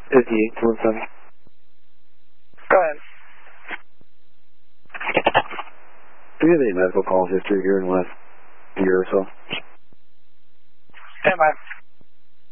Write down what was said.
5817. Go ahead. Do you have any medical call history here in the last year or so? Stand by.